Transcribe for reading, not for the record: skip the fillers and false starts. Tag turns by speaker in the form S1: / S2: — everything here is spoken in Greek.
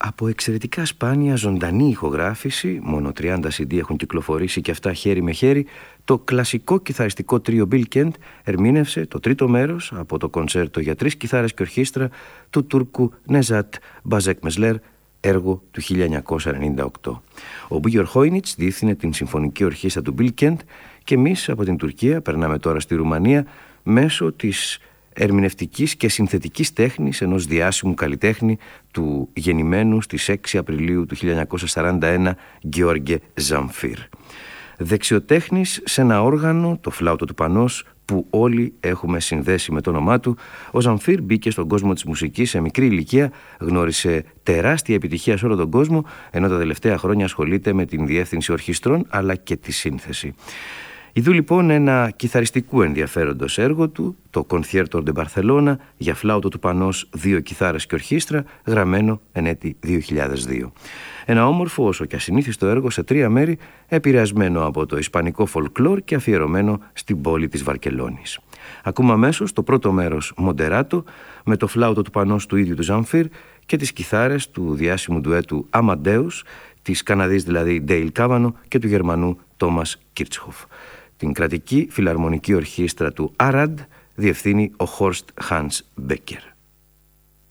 S1: Από εξαιρετικά σπάνια ζωντανή ηχογράφηση, μόνο 30 CD έχουν κυκλοφορήσει και αυτά χέρι με χέρι, το κλασικό κιθαριστικό τρίο Bill Kent ερμήνευσε το τρίτο μέρος από το κονσέρτο για 3 κιθάρες και ορχήστρα του Τούρκου Νεζάτ Μπαζέκ Μεσλέρ, έργο του 1998. Ο Μπίγιορ Χόινιτς διεύθυνε την συμφωνική ορχήστρα του Bill Kent και εμείς από την Τουρκία περνάμε τώρα στη Ρουμανία μέσω της ερμηνευτικής και συνθετικής τέχνης ενός διάσημου καλλιτέχνη του γεννημένου στις 6 Απριλίου του 1941 Γεώργε Ζαμφίρ. Δεξιοτέχνης σε ένα όργανο, το φλάουτο του Πανός, που όλοι έχουμε συνδέσει με το όνομά του, ο Ζαμφίρ μπήκε στον κόσμο της μουσικής σε μικρή ηλικία, γνώρισε τεράστια επιτυχία σε όλο τον κόσμο, ενώ τα τελευταία χρόνια ασχολείται με την διεύθυνση ορχιστρών αλλά και τη σύνθεση. Ιδού λοιπόν ένα κιθαριστικού ενδιαφέροντος έργο του, το Concierto de Barcelona για φλάουτο του Πανός, 2 κιθάρες και ορχήστρα, γραμμένο εν έτη 2002. Ένα όμορφο όσο και ασυνήθιστο έργο σε 3 μέρη, επηρεασμένο από το ισπανικό folklore και αφιερωμένο στην πόλη της Βαρκελόνης. Ακούμε αμέσως το πρώτο μέρος Moderato με το φλάουτο του Πανός του ίδιου του Ζαμφίρ και τις κιθάρες του διάσημου ντουέτου Amadeus, της Καναδής δηλαδή Dale Cavano και του Γερμανού Thomas Kirchhoff. Την κρατική φιλαρμονική ορχήστρα του Arad διευθύνει ο Horst Hans Becker.